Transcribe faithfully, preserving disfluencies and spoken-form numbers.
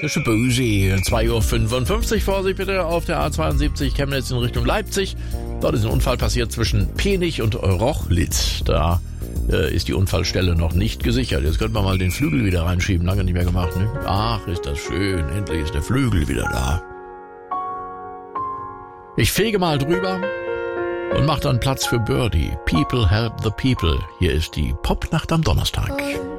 Böse. zwei Uhr fünfundfünfzig, Vorsicht bitte auf der A zweiundsiebzig Chemnitz in Richtung Leipzig. Dort ist ein Unfall passiert zwischen Penich und Rochlitz. Da äh, ist die Unfallstelle noch nicht gesichert. Jetzt könnte man mal den Flügel wieder reinschieben. Lange nicht mehr gemacht, ne? Ach, ist das schön. Endlich ist der Flügel wieder da. Ich fege mal drüber und mach dann Platz für Birdie. People help the people. Hier ist die Popnacht am Donnerstag.